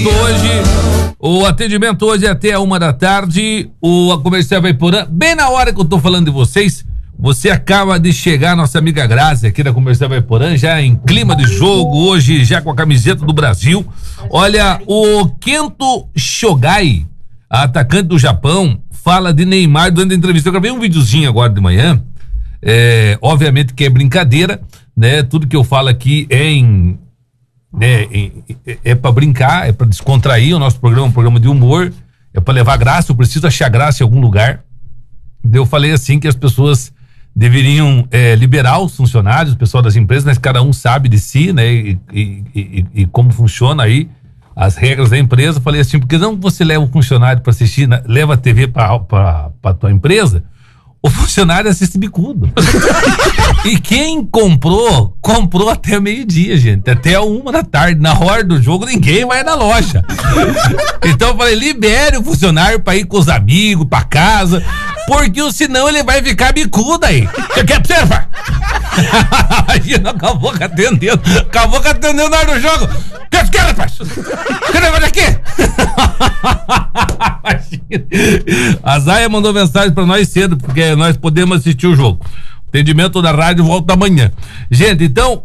hoje. O atendimento hoje é até 1h da tarde. A Comercial Vaiporã, bem na hora que eu tô falando de vocês, você acaba de chegar, nossa amiga Grazi, aqui da Comercial Vaiporã, já em clima de jogo, hoje já com a camiseta do Brasil. Olha, o Kento Shogai, atacante do Japão, fala de Neymar durante a entrevista. Eu gravei um videozinho agora de manhã, obviamente que é brincadeira, né? Tudo que eu falo aqui é pra brincar, é pra descontrair. O nosso programa é um programa de humor, é pra levar graça. Eu preciso achar graça em algum lugar. Eu falei assim que as pessoas deveriam liberar os funcionários, o pessoal das empresas, mas cada um sabe de si, né? E como funciona aí as regras da empresa. Falei assim, porque não você leva o funcionário para assistir, né? Leva a TV para tua empresa, o funcionário assiste bicudo. E quem comprou até meio-dia, gente, até 1h da tarde. Na hora do jogo ninguém vai na loja. Então eu falei, libere o funcionário para ir com os amigos, para casa, porque senão ele vai ficar bicudo aí. Você quer observar? Imagina, acabou atendendo na hora do jogo. O que você quer, rapaz? Você leva daqui? A Zaya mandou mensagem pra nós cedo, porque nós podemos assistir o jogo. Atendimento da rádio volta amanhã. Gente, então,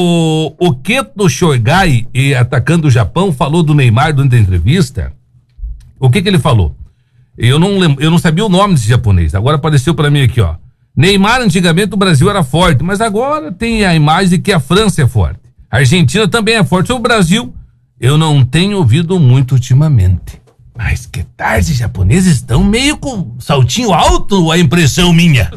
o Kento Shogai, atacando o Japão, falou do Neymar durante a entrevista. O que ele falou? Eu não sabia o nome desse japonês. Agora apareceu pra mim aqui, ó. Neymar, antigamente o Brasil era forte, mas agora tem a imagem de que a França é forte. A Argentina também é forte. Sobre o Brasil, eu não tenho ouvido muito ultimamente. Mas que tarde, os japoneses estão meio com saltinho alto, a impressão minha.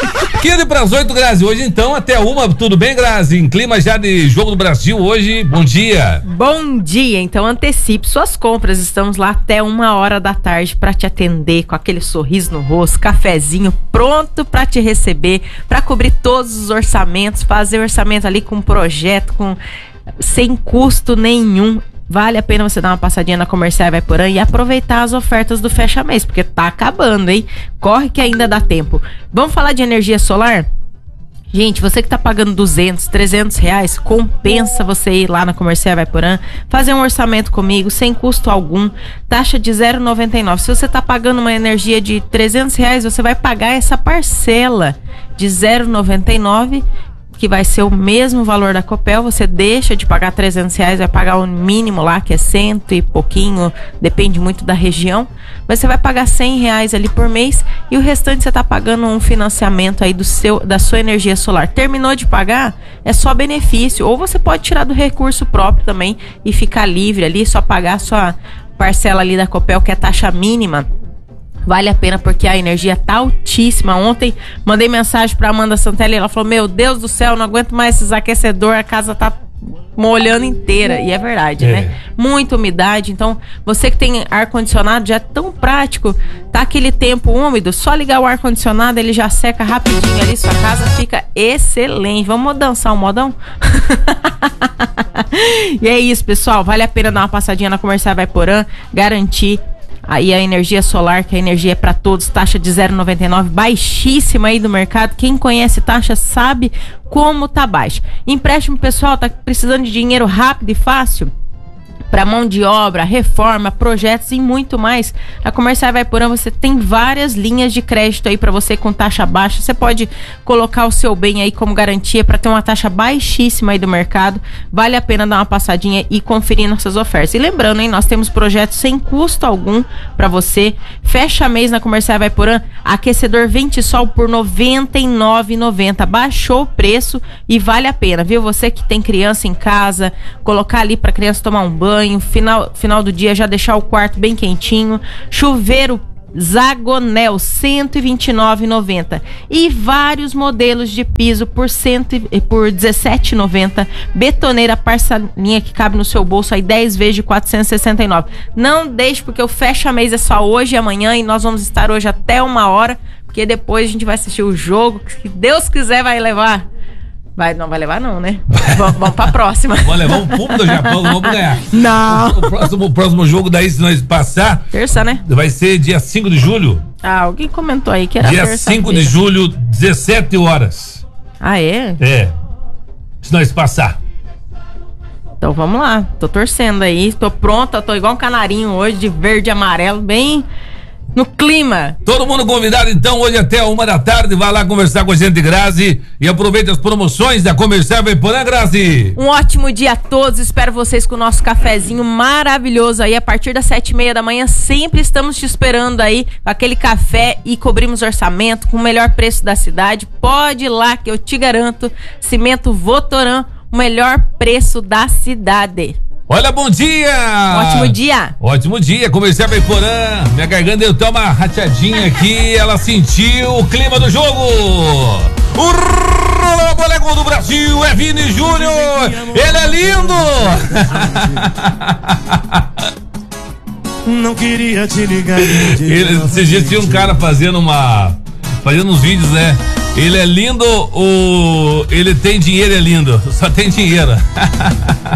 7:50, Grazi. Hoje então, até 1h, tudo bem, Grazi? Em clima já de jogo do Brasil hoje, bom dia. Bom dia, então antecipe suas compras. Estamos lá até 1h da tarde para te atender com aquele sorriso no rosto, cafezinho pronto para te receber, para cobrir todos os orçamentos, fazer orçamento ali com projeto, sem custo nenhum. Vale a pena você dar uma passadinha na Comercial Vaiporã e aproveitar as ofertas do fecha mês, porque tá acabando, hein? Corre que ainda dá tempo. Vamos falar de energia solar? Gente, você que tá pagando 200, 300 reais, compensa você ir lá na Comercial Vaiporã, fazer um orçamento comigo, sem custo algum, taxa de 0,99. Se você tá pagando uma energia de 300 reais, você vai pagar essa parcela de 0,99, que vai ser o mesmo valor da Copel. Você deixa de pagar 300 reais, vai pagar o mínimo lá, que é 100 e pouquinho, depende muito da região, mas você vai pagar 100 reais ali por mês, e o restante você tá pagando um financiamento aí da sua energia solar. Terminou de pagar, é só benefício, ou você pode tirar do recurso próprio também e ficar livre ali, só pagar a sua parcela ali da Copel, que é taxa mínima. Vale a pena porque a energia tá altíssima. Ontem mandei mensagem pra Amanda Santelli e ela falou, meu Deus do céu, não aguento mais esses aquecedores, a casa tá molhando inteira. E é verdade, né? Muita umidade. Então, você que tem ar-condicionado, já é tão prático. Tá aquele tempo úmido, só ligar o ar-condicionado, ele já seca rapidinho ali, sua casa fica excelente. Vamos dançar um modão? E é isso, pessoal. Vale a pena dar uma passadinha na Comercial Vaiporã, garantir aí a energia solar, que a energia é para todos, taxa de 0,99, baixíssima aí do mercado. Quem conhece taxa sabe como tá baixa. Empréstimo pessoal, tá precisando de dinheiro rápido e fácil? Para mão de obra, reforma, projetos e muito mais. A Comercial Vaiporã, você tem várias linhas de crédito aí para você com taxa baixa. Você pode colocar o seu bem aí como garantia para ter uma taxa baixíssima aí do mercado. Vale a pena dar uma passadinha e conferir nossas ofertas. E lembrando, hein, nós temos projetos sem custo algum para você. Fecha mês na Comercial Vaiporã, aquecedor Ventisol por R$ 99,90. Baixou o preço e vale a pena, viu? Você que tem criança em casa, colocar ali para criança tomar um banho, final do dia já deixar o quarto bem quentinho. Chuveiro Zagonel, R$ 129,90. E vários modelos de piso por R$ 17,90. Betoneira parcelinha que cabe no seu bolso aí 10 vezes de R$ 469. Não deixe, porque o fecha mês é só hoje e amanhã, e nós vamos estar hoje até 1h, porque depois a gente vai assistir o jogo, que se Deus quiser vai levar. Não vai levar não, né? Vamos pra próxima. Vamos levar um público do Japão, vamos ganhar. Não. O próximo jogo daí, se nós passar... Terça, né? Vai ser dia 5 de julho. Ah, alguém comentou aí que era dia terça. Dia 5 de julho, 17 horas. Ah, é? É. Se nós passar. Então vamos lá, tô torcendo aí, tô pronta, tô igual um canarinho hoje, de verde e amarelo, bem no clima. Todo mundo convidado então hoje até 1h, vai lá conversar com a gente, Grazi, e aproveita as promoções da Comercial Veiporã, Grazi. Um ótimo dia a todos, espero vocês com o nosso cafezinho maravilhoso aí, a partir das 7h30 da manhã, sempre estamos te esperando aí, com aquele café e cobrimos orçamento, com o melhor preço da cidade, pode ir lá que eu te garanto, Cimento Votoran, o melhor preço da cidade. Olha, bom dia! Ótimo dia! Ótimo dia, Comercial Veiporã. Minha garganta deu até uma rateadinha aqui, ela sentiu o clima do jogo. O boleco do Brasil é Vini Júnior, ele é lindo! Não queria te ligar. Esses dias tinha um cara fazendo uns vídeos, né? Ele é lindo, ele tem dinheiro, é lindo. Só tem dinheiro.